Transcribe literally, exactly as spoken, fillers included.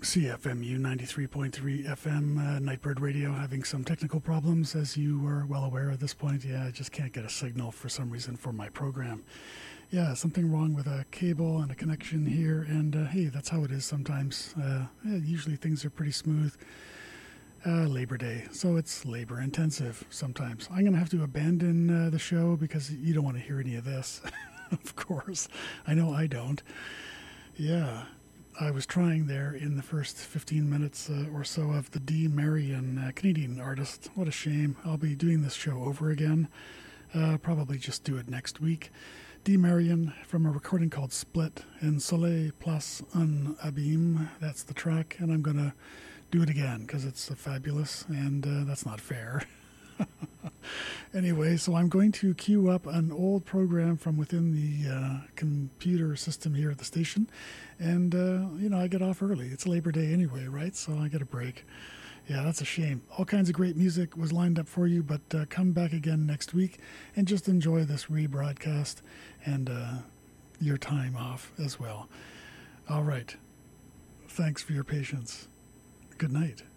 C F M U ninety-three point three F M, uh, Nightbird Radio, having some technical problems, as you are well aware at this point. Yeah, I just can't get a signal for some reason for my program. Yeah, something wrong with a cable and a connection here, and uh, hey, that's how it is sometimes. Uh, yeah, usually things are pretty smooth. Uh, Labor Day, so it's labor intensive sometimes. I'm going to have to abandon uh, the show because you don't want to hear any of this, of course. I know I don't. Yeah, I was trying there in the first fifteen minutes uh, or so of the Dee Marion, uh, Canadian artist. What a shame. I'll be doing this show over again. Uh, probably just do it next week. Dee Marion from a recording called Split and Soleil Place un Abîme. That's the track, and I'm going to do it again because it's uh, fabulous, and uh, that's not fair. Anyway, so I'm going to queue up an old program from within the uh, computer system here at the station, and uh, you know, I get off early. It's Labor Day anyway, right? So I get a break. Yeah, that's a shame. All kinds of great music was lined up for you, but uh, come back again next week and just enjoy this rebroadcast and uh, your time off as well. All right. Thanks for your patience. Good night.